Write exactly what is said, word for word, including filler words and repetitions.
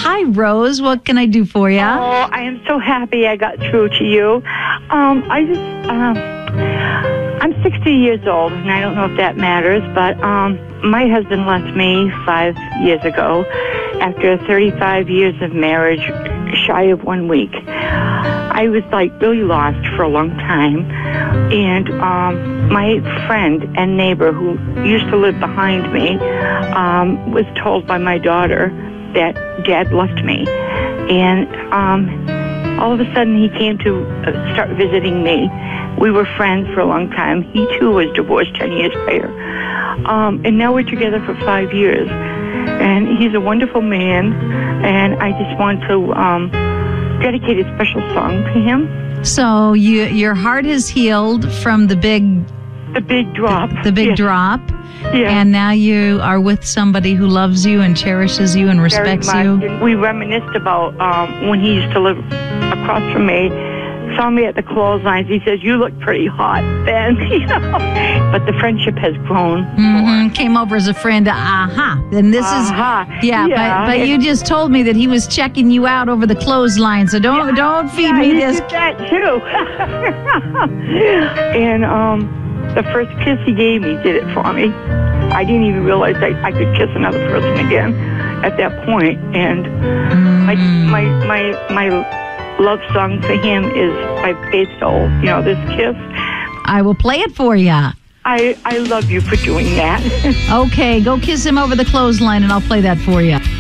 Hi, Rose. What can I do for you? Oh, I am so happy I got through to you. Um, I just, um, I'm sixty years old, and I don't know if that matters, but um, my husband left me five years ago after thirty-five years of marriage, shy of one week. I was like really lost for a long time, and um, my friend and neighbor who used to live behind me um, was told by my daughter that Dad left me, and um, all of a sudden he came to uh, start visiting me. We were friends for a long time. He too was divorced ten years prior, um, and now we're together for five years. And he's a wonderful man, and I just want to um, dedicate a special song to him. So you, your heart has healed from the big, the big drop, the, the big yes. drop, yeah. and now you are with somebody who loves you and cherishes you and respects Very much. you. And we reminisced about um, when he used to live across from me. Saw me at the clotheslines. He says, "You look pretty hot then," you know. But the friendship has grown. Mm-hmm. Came over as a friend. Aha. And this uh-huh. is yeah. yeah. But but you just told me that he was checking you out over the clothesline. So don't yeah. don't feed yeah, me he this. Did that too. And um, the first kiss he gave me did it for me. I didn't even realize I, I could kiss another person again at that point. And Mm. my my my my. love song for him is by Faith Soul. You know, this kiss. I will play it for you. I, I love you for doing that. Okay, go kiss him over the clothesline and I'll play that for you.